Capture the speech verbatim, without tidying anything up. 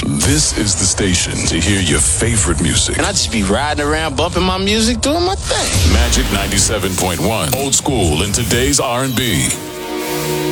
This is the station to hear your favorite music. And I just be riding around, bumping my music, doing my thing. Magic ninety-seven point one. Old school in today's R and B.